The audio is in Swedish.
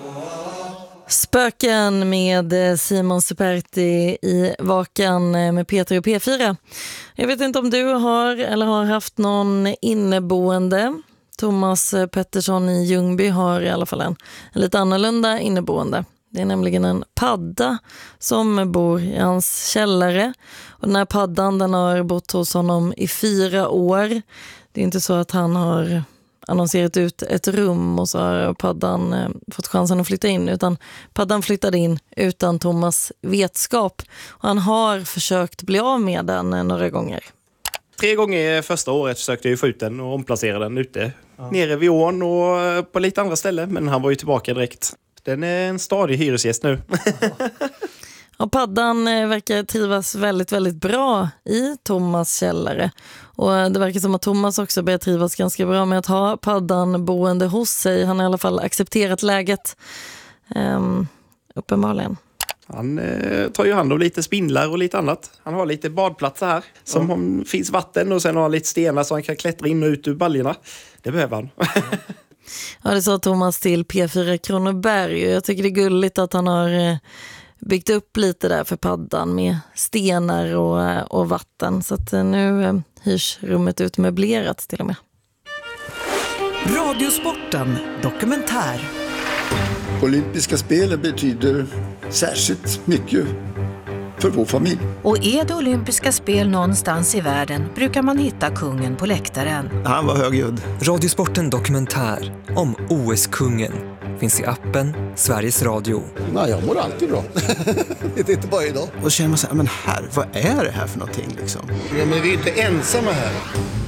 Spöken med Simon Superti i Vakan med Peter och P4. Jag vet inte om du har eller har haft någon inneboende. Thomas Pettersson i Ljungby har i alla fall en lite annorlunda inneboende. Det är nämligen en padda som bor i hans källare. Och den här paddan den har bott hos honom i 4 år. Det är inte så att han har annonserat ut ett rum och så har paddan fått chansen att flytta in, utan paddan flyttade in utan Thomas vetskap och han har försökt bli av med den några gånger. 3 gånger första året försökte jag få ut den och omplacera den ute nere vid ån och på lite andra ställen, men han var ju tillbaka direkt. Den är en stadig hyresgäst nu. Och paddan verkar trivas väldigt, väldigt bra i Thomas källare. Och det verkar som att Thomas också börjar trivas ganska bra med att ha paddan boende hos sig. Han har i alla fall accepterat läget. Uppenbarligen. Han tar ju hand om lite spindlar och lite annat. Han har lite badplatser här som finns vatten och sen har han lite stenar så han kan klättra in och ut ur baljorna. Det behöver han. Ja, det sa Thomas till P4 Kronoberg. Jag tycker det är gulligt att han har byggt upp lite där för paddan med stenar och vatten. Så att nu hyrs rummet ut möblerat till och med. Radiosporten dokumentär. Olympiska spelen betyder särskilt mycket för vår familj. Och är det olympiska spel någonstans i världen brukar man hitta kungen på läktaren. Han var högljudd. Radiosporten dokumentär om OS-kungen finns i appen Sveriges Radio. Nej, jag mår alltid bra. Det är inte bara idag. Och känner man så här, men vad är det här för någonting liksom? Ja, men vi är inte ensamma här.